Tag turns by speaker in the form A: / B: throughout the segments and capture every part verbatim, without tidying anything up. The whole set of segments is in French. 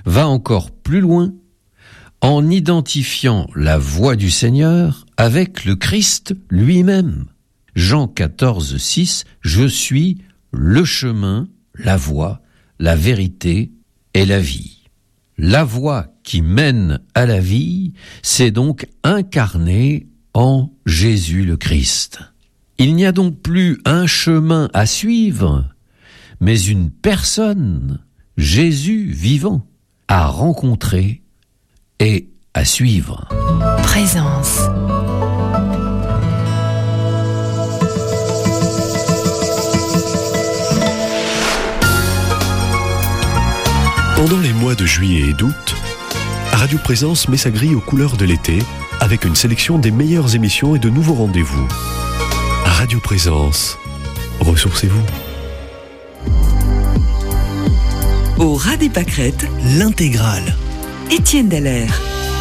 A: va encore plus loin en identifiant la voix du Seigneur avec le Christ lui-même. Jean quatorze, six, « Je suis le chemin, la voie, la vérité et la vie ». La voie qui mène à la vie, c'est donc incarné en Jésus le Christ. Il n'y a donc plus un chemin à suivre, mais une personne, Jésus vivant, à rencontrer et à suivre.
B: Présence.
C: Pendant les mois de juillet et d'août, Radio Présence met sa grille aux couleurs de l'été avec une sélection des meilleures émissions et de nouveaux rendez-vous. Radio Présence, ressourcez-vous.
D: Au ras des pâquerettes,
C: L'intégrale.
D: Étienne Dallaire.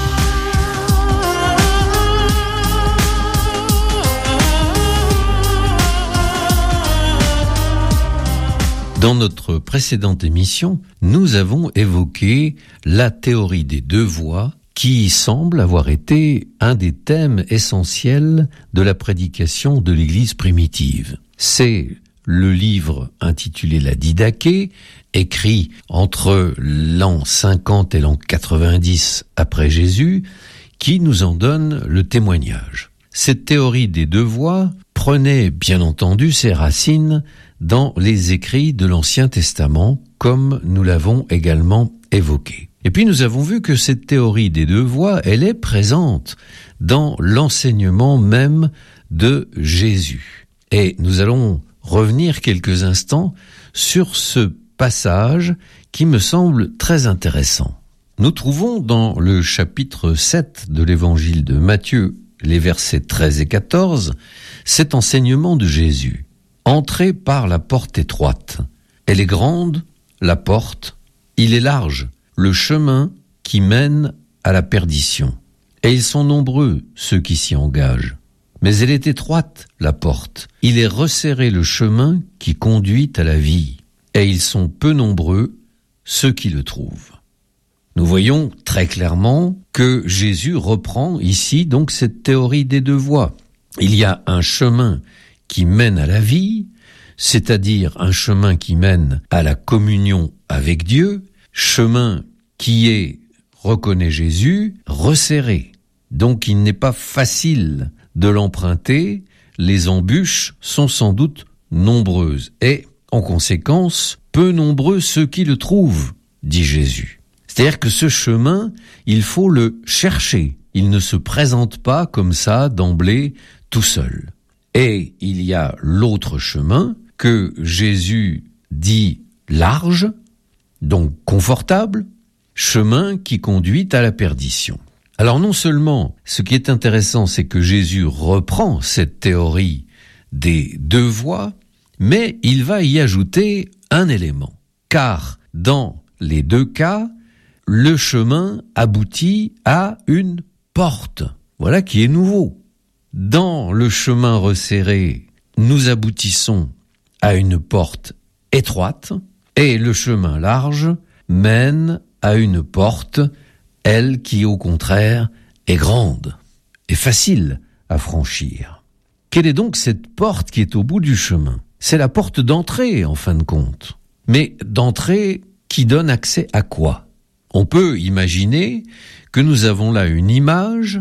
A: Dans notre précédente émission, nous avons évoqué la théorie des deux voies qui semble avoir été un des thèmes essentiels de la prédication de l'Église primitive. C'est le livre intitulé La Didaché, écrit entre l'an cinquante et l'an quatre-vingt-dix après Jésus, qui nous en donne le témoignage. Cette théorie des deux voies prenait bien entendu ses racines dans les écrits de l'Ancien Testament, comme nous l'avons également évoqué. Et puis nous avons vu que cette théorie des deux voies, elle est présente dans l'enseignement même de Jésus. Et nous allons revenir quelques instants sur ce passage qui me semble très intéressant. Nous trouvons dans le chapitre sept de l'évangile de Matthieu, les versets treize et quatorze, cet enseignement de Jésus. Entrez par la porte étroite. Elle est grande, la porte, il est large, le chemin qui mène à la perdition. Et ils sont nombreux, ceux qui s'y engagent. Mais elle est étroite, la porte. Il est resserré le chemin qui conduit à la vie. Et ils sont peu nombreux, ceux qui le trouvent. Nous voyons très clairement que Jésus reprend ici donc cette théorie des deux voies. Il y a un chemin qui mène à la vie, c'est-à-dire un chemin qui mène à la communion avec Dieu, chemin qui est, reconnaît Jésus, resserré. Donc il n'est pas facile de l'emprunter, les embûches sont sans doute nombreuses et, en conséquence, peu nombreux ceux qui le trouvent, dit Jésus. C'est-à-dire que ce chemin, il faut le chercher. Il ne se présente pas comme ça, d'emblée, tout seul. Et il y a l'autre chemin que Jésus dit large, donc confortable, chemin qui conduit à la perdition. Alors non seulement, ce qui est intéressant, c'est que Jésus reprend cette théorie des deux voies, mais il va y ajouter un élément. Car dans les deux cas, le chemin aboutit à une porte. Voilà qui est nouveau. Dans le chemin resserré, nous aboutissons à une porte étroite, et le chemin large mène à une porte, elle qui au contraire est grande et facile à franchir. Quelle est donc cette porte qui est au bout du chemin ? C'est la porte d'entrée en fin de compte. Mais d'entrée qui donne accès à quoi ? On peut imaginer que nous avons là une image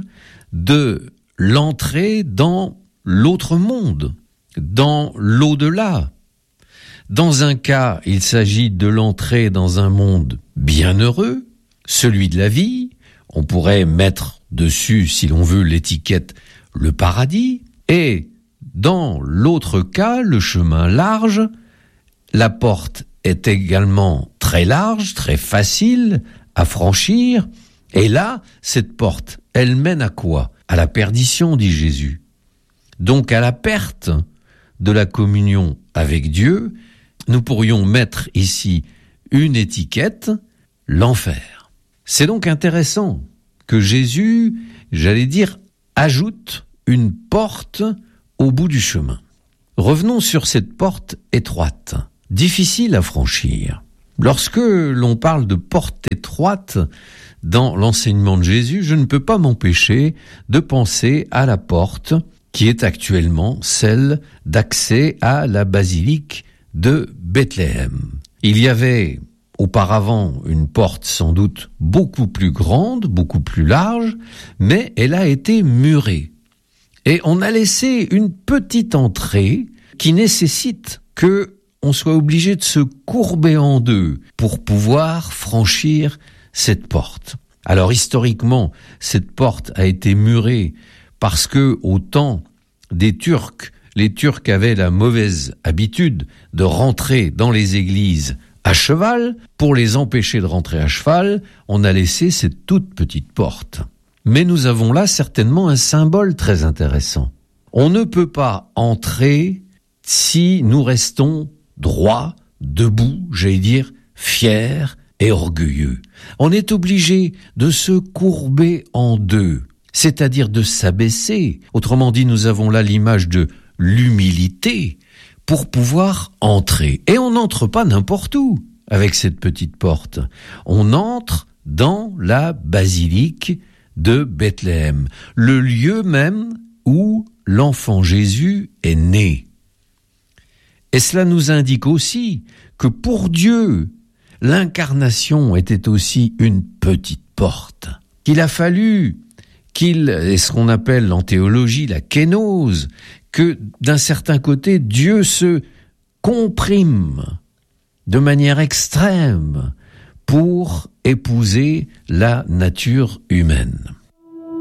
A: de l'entrée dans l'autre monde, dans l'au-delà. Dans un cas, il s'agit de l'entrée dans un monde bienheureux, celui de la vie. On pourrait mettre dessus, si l'on veut, l'étiquette « le paradis ». Et dans l'autre cas, le chemin large, la porte est également très large, très facile à franchir. Et là, cette porte, elle mène à quoi ? À la perdition, dit Jésus. Donc à la perte de la communion avec Dieu, nous pourrions mettre ici une étiquette, l'enfer. C'est donc intéressant que Jésus, j'allais dire, ajoute une porte au bout du chemin. Revenons sur cette porte étroite, difficile à franchir. Lorsque l'on parle de porte étroite dans l'enseignement de Jésus, je ne peux pas m'empêcher de penser à la porte qui est actuellement celle d'accès à la basilique de Bethléem. Il y avait auparavant une porte sans doute beaucoup plus grande, beaucoup plus large, mais elle a été murée. Et on a laissé une petite entrée qui nécessite que on soit obligé de se courber en deux pour pouvoir franchir cette porte. Alors historiquement, cette porte a été murée parce que au temps des Turcs, les Turcs avaient la mauvaise habitude de rentrer dans les églises à cheval. Pour les empêcher de rentrer à cheval, on a laissé cette toute petite porte. Mais nous avons là certainement un symbole très intéressant. On ne peut pas entrer si nous restons droits, debout, j'allais dire, fiers et orgueilleux. On est obligé de se courber en deux, c'est-à-dire de s'abaisser. Autrement dit, nous avons là l'image de l'humilité pour pouvoir entrer. Et on n'entre pas n'importe où avec cette petite porte. On entre dans la basilique de Bethléem, le lieu même où l'enfant Jésus est né. Et cela nous indique aussi que pour Dieu, l'incarnation était aussi une petite porte, qu'il a fallu qu'il, et ce qu'on appelle en théologie la kénose, que d'un certain côté, Dieu se comprime de manière extrême pour épouser la nature humaine.